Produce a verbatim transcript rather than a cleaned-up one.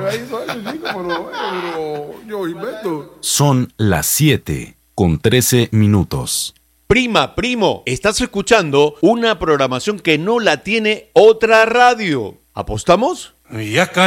hizo eso, chico, pero, pero yo invento. Son las siete con trece minutos. Prima, primo, estás escuchando una programación que no la tiene otra radio. ¿Apostamos? Y acá